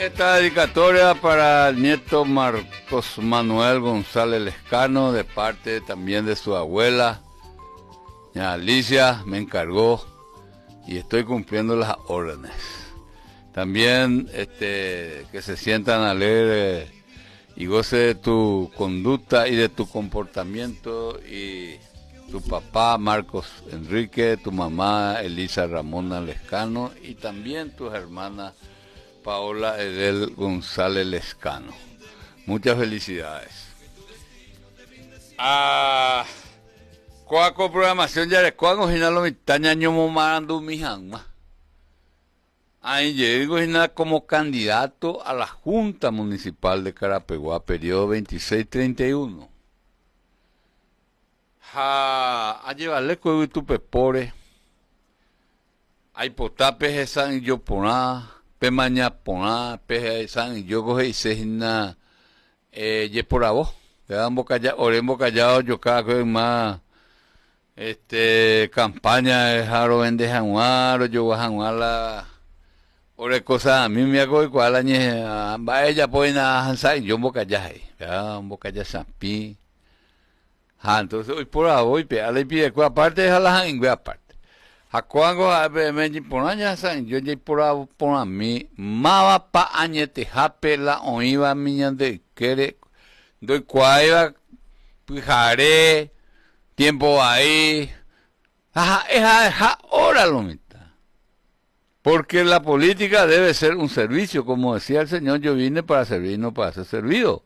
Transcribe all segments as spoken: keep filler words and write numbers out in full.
esta dedicatoria para el nieto Marcos Manuel González Lescano, de parte también de su abuela, doña Alicia, me encargó y estoy cumpliendo las órdenes. También este, que se sientan alegres y goce de tu conducta y de tu comportamiento, y tu papá Marcos Enrique, tu mamá Elisa Ramona Lescano y también tus hermanas Paola Edel González Lescano. Muchas felicidades. Ah, ¿cuál programación ya les cuándo final lo mitaña ñomo marando mi janma? Ahí llego como candidato a la Junta Municipal de Carapeguá, periodo veintiséis treinta y uno. Ha, a llevarle con tu pepore. Hay potapes esan y yo poná, pemaña poná, peje esan y yo coge y se hina, eh, ye por a vos. Te dan boca ya, orembo callado, yo cada vez más, este, campaña de jaro vende januaro, yo voy a januar ore cosas a mí me hago igual a ñe, a ella pueden a hansa y yo boca ya, ya, boca ya sampi. Ah, entonces hoy por hoy, pe, a la pide que aparte de la hangüe aparte. A cuando a ver me ponaña san, yo ya por a por a mí, mava pa añete jape la oiva miña de quere, doy cuaiva, pijare, tiempo ahí. Ajá, es ahora lo mitad. Porque la política debe ser un servicio, como decía el Señor, yo vine para servir, no para ser servido.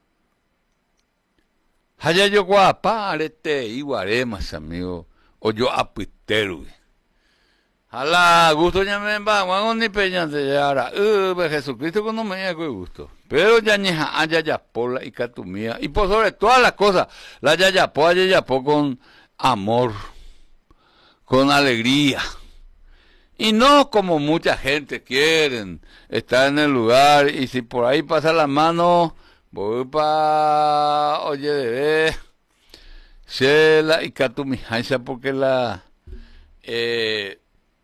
Haya yo guapa, arete, iguaré más amigo, o yo apuiteru. Hala, gusto ya me va, guango ni peñante ya ahora, uh, Jesucristo cuando me hago gusto. Pero ya ni haya ya pola y catumía, y por sobre todas las cosas, la ya ya po, ya ya po con amor, con alegría. Y no como mucha gente quieren estar en el lugar, y si por ahí pasa la mano, voy pa, oye, de Shela y Catumijancha, porque la, eh,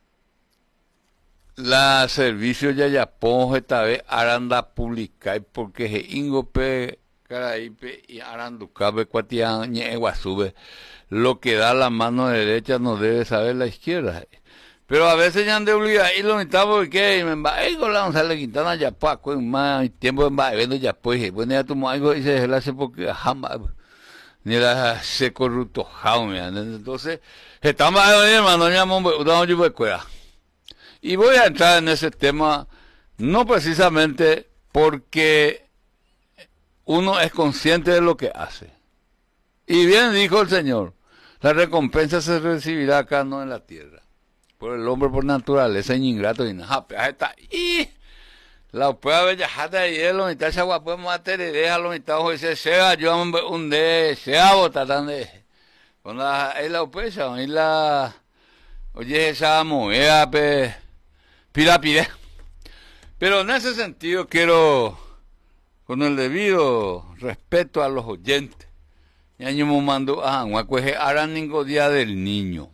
la servicio ya ya pongo esta vez aranda pública, porque je ingope, caraipe y aranducabe cuatián, ñe guasube, lo que da la mano derecha no debe saber la izquierda. Pero a veces ya han de obligar y lo mitad porque y me va y con la González Quintana ya pa con más tiempo en va viendo ya pues bueno ya tomó algo y se le hace porque jamás ni la se corrupto jaume. Entonces estamos ahí hermano ya no yo escuela y voy a entrar en ese tema no precisamente porque uno es consciente de lo que hace, y bien dijo el Señor, la recompensa se recibirá acá, no en la tierra. Por el hombre por naturaleza y ingrato y nada, está y la pueda ver ya jata y él lo mitad se agua pues matar y deja lo mitad o dice sea yo un de sea bota tan de con la ahí la opesa y la oye esa moeda pe pira pide. Pero en ese sentido quiero, con el debido respeto a los oyentes, ya yo me mando a un acueje harán ningún día del niño.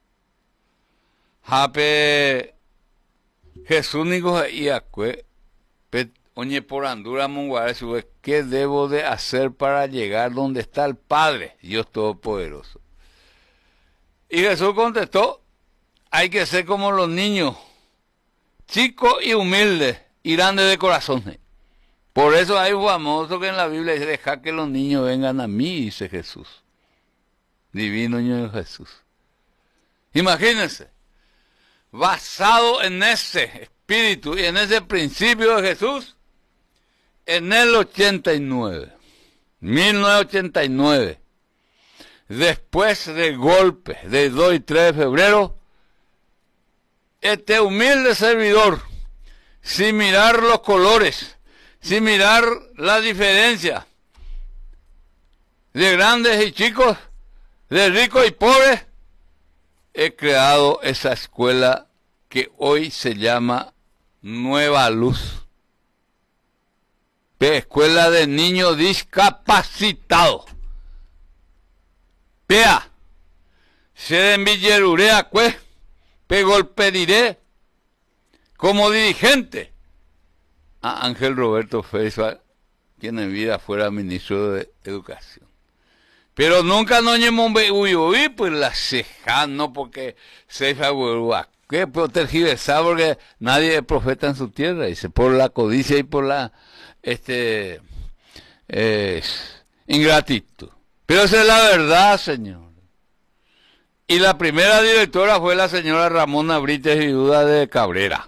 Jape Jesús nigo y acue pe oñe por andura monguare sube qué debo de hacer para llegar donde está el Padre Dios Todopoderoso. Y Jesús contestó, hay que ser como los niños, chicos y humildes y grandes de corazón. Por eso hay un famoso que en la Biblia dice, deja que los niños vengan a mí, dice Jesús. Divino niño Jesús. Imagínense. Basado en ese espíritu y en ese principio de Jesús, en el ochenta y nueve, mil novecientos ochenta y nueve, después del golpe del dos y tres de febrero, este humilde servidor, sin mirar los colores, sin mirar la diferencia de grandes y chicos, de ricos y pobres, he creado esa escuela que hoy se llama Nueva Luz. Escuela de niños discapacitados. Pea, se envillarurea, pues, pe golpediré como dirigente a Ángel Roberto Feifa, quien en vida fuera ministro de Educación. Pero nunca no ñemombe uy uy, pues la ceja, no porque Feifa huelva, que pues tergiversar porque nadie es profeta en su tierra, dice, por la codicia y por la este eh, ingratitud. Pero esa es la verdad, señor. Y la primera directora fue la señora Ramona Brites Viuda de Cabrera.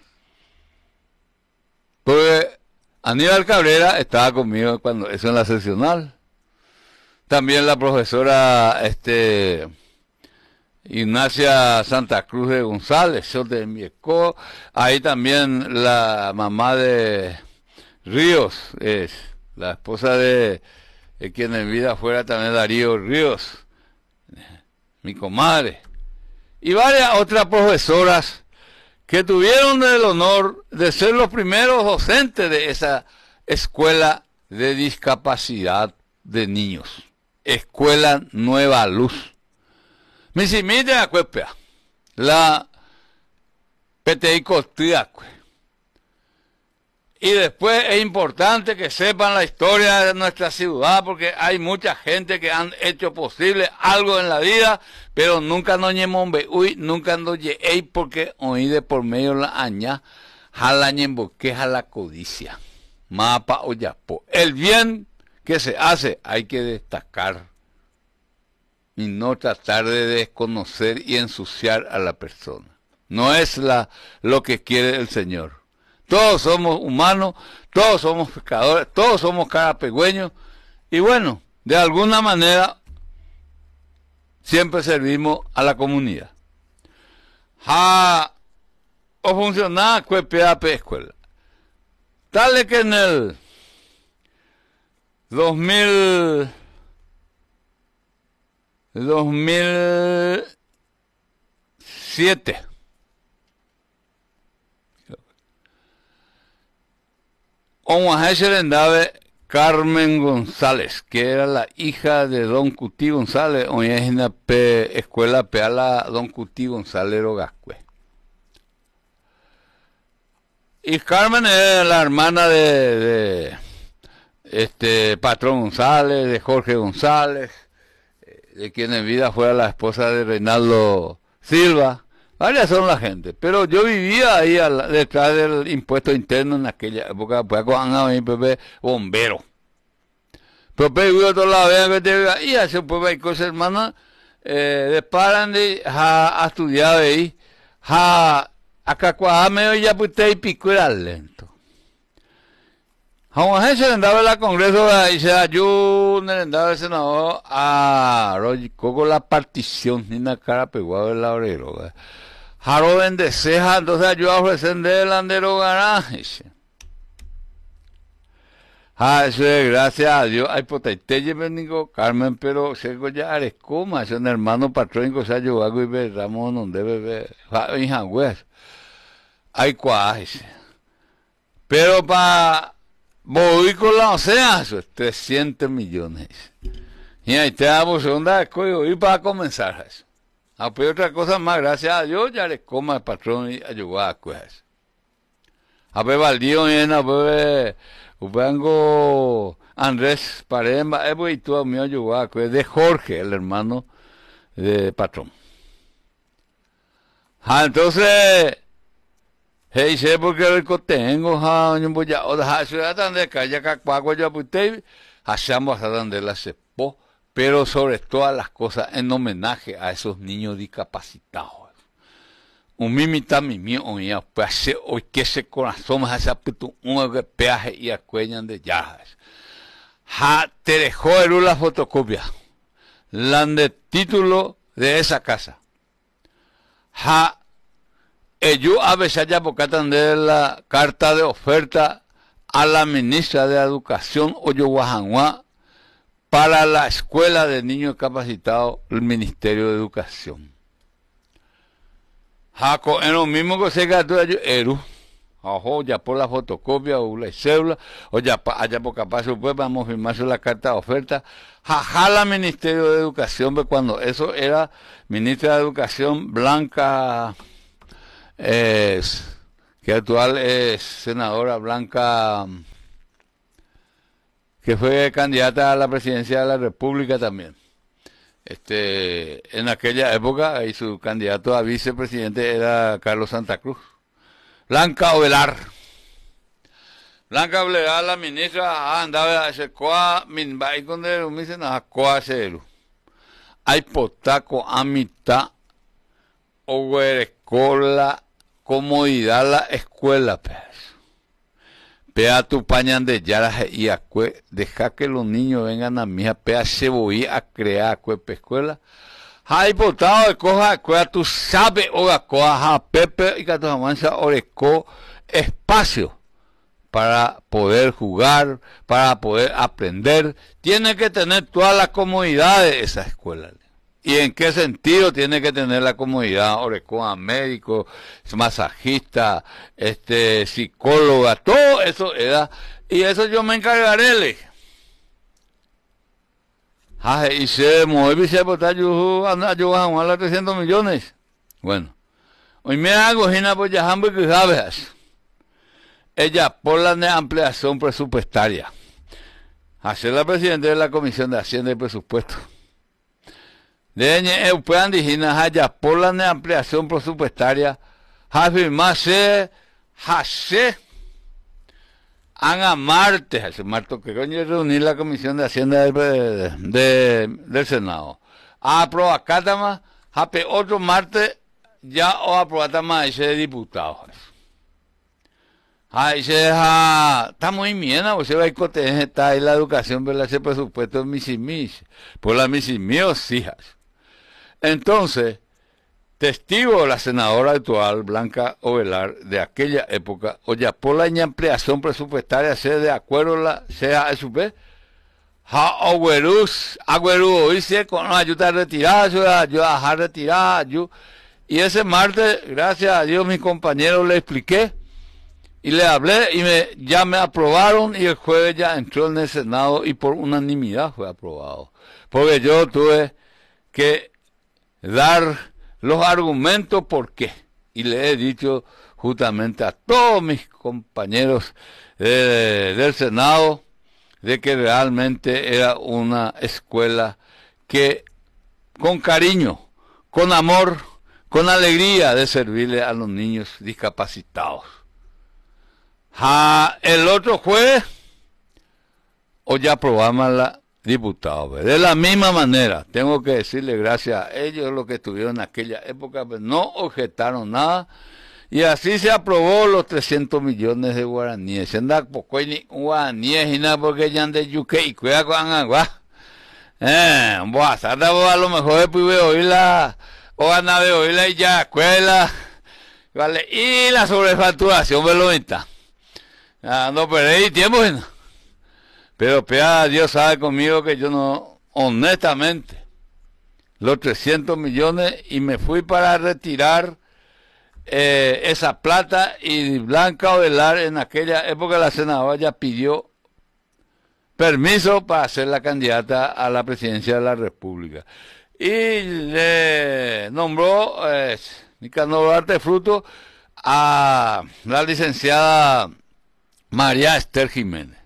Porque Aníbal Cabrera estaba conmigo cuando eso en la seccional. También la profesora este Ignacia Santa Cruz de González, yo de Mieco. Ahí también la mamá de Ríos, es la esposa de, de quien en vida fuera también Darío Ríos, mi comadre, y varias otras profesoras que tuvieron el honor de ser los primeros docentes de esa escuela de discapacidad de niños, Escuela Nueva Luz. Me simite a cuepea, la P T I Costiacue. Y después es importante que sepan la historia de nuestra ciudad, porque hay mucha gente que han hecho posible algo en la vida, pero nunca no ñemombe, uy, nunca no llegué porque oí de por medio la aña, jala ñemboque, jala codicia, mapa o yapo. El bien que se hace hay que destacar y no tratar de desconocer y ensuciar a la persona. No es la, lo que quiere el Señor. Todos somos humanos, todos somos pecadores, todos somos carapegüeños, y bueno, de alguna manera siempre servimos a la comunidad. Ha o funcionaba cuepeape escuela. Tal que en el dos mil siete Omaha Carmen González, que era la hija de don Cutí González, hoy es una pe, escuela peala don Cutí González Rogascue. Y Carmen es la hermana de, de este Patrón González, de Jorge González, de quien en vida fuera la esposa de Reinaldo Silva. Varias son la gente, pero yo vivía ahí al, detrás del impuesto interno en aquella época, pues con mi bebé bombero. Pero yo toda la vez que te y hace pues hay cosas, hermana, eh, de paran de a estudiar ahí, a acá cuadame ya pues te pico era lento. A se le andaba la congreso y se ayudó, le andaba el senador a Roy Coco la partición, ni una cara pegada del laurero. Jaro vende ceja, entonces yo a ofrecer del andero garaje. Ah, eso es gracias a Dios. Ay, potaitelle bendigo Carmen, pero se ya arescoma, es un hermano patrón, que se yo hago y ve, Ramón, donde bebe, hija, güey. Hay cuajes. Pero para voy con la ocea, eso es trescientos millones. Y ahí te damos segunda escuela y para comenzar eso. A pues otra cosa más, gracias a Dios, ya les coma el patrón y ayudar a cosas. A ver, Valdío, y a ver, vengo Andrés Paremba, he y tú a mí ayudar a cosas de Jorge, el hermano de patrón. Ah, entonces, hey, sé por qué el cotengo, ja, yo voy a, o de ciudad de calle Cacuaco, ya pues te, hacemos a donde la sepo. Pero sobre todas las cosas en homenaje a esos niños discapacitados. Un mimita mi mío, pues hace hoy que ese corazón más hace puto un peaje y acuellan de yajas. Ha te dejó el la fotocopia. La de título de esa casa. Ha ellos a veces ya bocatan de la carta de oferta a la ministra de Educación Oyo Guajanguá para la escuela de niños capacitados del Ministerio de Educación. Jaco, en lo mismo que se gastó yo, Eru, ojo, ya por la fotocopia o la cédula, o ya allá por capaz pues vamos a firmarse la carta de oferta, jajala Ministerio de Educación, pues cuando eso era ministra de Educación Blanca, eh, que actual es senadora Blanca, que fue candidata a la presidencia de la República también. Este, en aquella época, y su candidato a vicepresidente era Carlos Santa Cruz. Blanca Ovelar. Blanca Ovelar, la ministra, andaba a ese coa, min va con el, me dicen, a coa cero. Hay potaco a mitad, o escuela, comodidad la escuela, pues. Pea tu pañan de yaras y acue, deja que los niños vengan a mí, pea se voy a crear acue escuela. Hay potado de coja escuela, tú sabes, o a coja pepe y que tu amansa oreco espacio para poder jugar, para poder aprender. Tiene que tener todas las comodidades de esa escuela. ¿Y en qué sentido tiene que tener la comodidad? Orecoa, médico, masajista, este, psicóloga, todo eso era, y eso yo me encargaré, le dije. Ah, y se mueve y se bota yo a yo a las trescientos millones. Bueno, hoy me hago gina por ya hambre que sabes. Ella por la ampliación presupuestaria. Hacer la presidenta de la Comisión de Hacienda y Presupuesto. De puedan diginas allá por la ampliación presupuestaria, afirmarse, hace, haga martes, hace martes que coño reunir la Comisión de Hacienda de, de, de, del Senado. A aprobar cátama, hace otro martes, ya o aprobar más ese diputado. Ahí se deja, está muy bien, o sea, hay que está ahí la educación, pero ese presupuesto es misimis, por la misimis, hijas. Entonces, testigo de la senadora actual, Blanca Ovelar, de aquella época, oye, por la ampliación presupuestaria, sea de acuerdo la sea su vez, ha agüerus, agüeru, dice, con ayuda retirada, ayuda a retirada, y ese martes, gracias a Dios, mis compañeros le expliqué, y le hablé, y me, ya me aprobaron, y el jueves ya entró en el Senado, y por unanimidad fue aprobado, porque yo tuve que dar los argumentos por qué. Y le he dicho justamente a todos mis compañeros eh, del Senado de que realmente era una escuela que con cariño, con amor, con alegría de servirle a los niños discapacitados. Ah, el otro jueves, o ya aprobamos la diputado. De la misma manera, tengo que decirle gracias a ellos, los que estuvieron en aquella época, pues no objetaron nada, y así se aprobó los trescientos millones de guaraníes. Se anda poco ni guaraníes y nada porque ya de yuque y cuida con agua. Eh, boa, sata a lo mejor después voy a oírla, o a nave oírla y ya, escuela, vale, y la sobrefacturación, velomita. Ah, no perdí tiempo, ¿no? Pero pea, Dios sabe conmigo que yo no, honestamente, los trescientos millones y me fui para retirar eh, esa plata y Blanca Ovelar en aquella época la senadora ya pidió permiso para ser la candidata a la presidencia de la República. Y le nombró eh, Nicanor Arte Fruto a la licenciada María Esther Jiménez.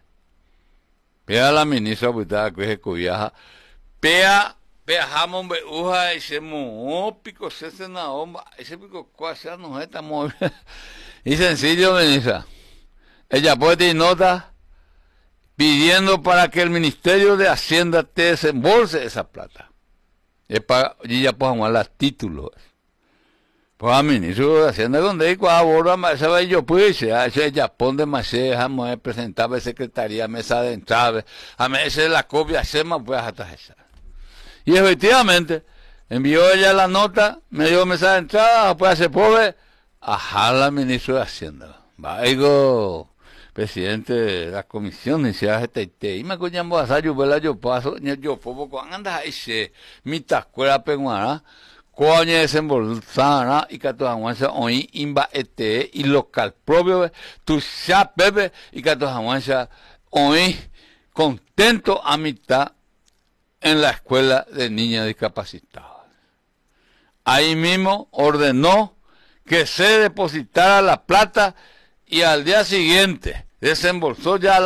Pea la ministra putada que es cuyaja. Pea, pea jamón beuja y se mo pico se senador, ese pico cuasa no está muy y sencillo, ministra. Ella puede tener nota pidiendo para que el Ministerio de Hacienda te desembolse esa plata. Es para, y ya puedo jugar los títulos. Pues a ministro de Hacienda donde hay cuadra más sabe yo pues ella pone más se dejamos presentar a secretaría mesa de entrada a veces la copia se me puede hasta esa. Y efectivamente envió ella la nota, me dio mesa de entrada, pues hace pobre, ajá la ministro de Hacienda. Vaigo presidente de la comisión y se hace te y me coñan vos a yo vela yo paso yo poco cuando andas ahí se mitad escuela peguara coño desembolsada y que tu aguanza hoy imba este y local propio tu ya bebe y que tu aguanza hoy contento a mitad en la escuela de niñas discapacitadas. Ahí mismo ordenó que se depositara la plata y al día siguiente desembolsó ya